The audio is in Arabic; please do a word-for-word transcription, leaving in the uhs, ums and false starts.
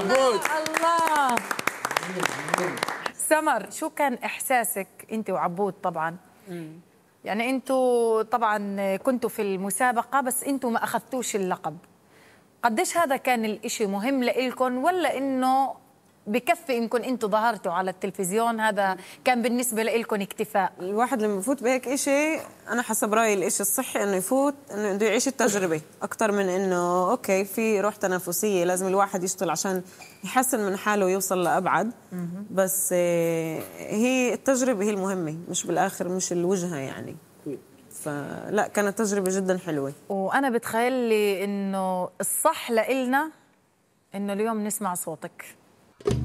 عبود. الله. سمر، شو كان إحساسك أنت وعبود طبعا؟ يعني أنتوا طبعا كنتوا في المسابقة بس أنتوا ما أخذتوش اللقب. قديش هذا كان الإشي مهم لإلكم، ولا إنه بكفي إنكم أنتوا ظهرتوا على التلفزيون هذا كان بالنسبة لإلكم اكتفاء؟ الواحد لما يفوت بهيك إشي، أنا حسب رأيي الإشي الصحي إنه يفوت، إنه بده يعيش التجربة أكتر من إنه أوكي في روح تنافسية، لازم الواحد يشتغل عشان يحسن من حاله ويوصل لأبعد. بس هي التجربة هي المهمة، مش بالآخر مش الوجهة يعني. فلا كانت تجربة جدا حلوة. وأنا بتخيل لي إنه الصح لإلنا إنه اليوم نسمع صوتك.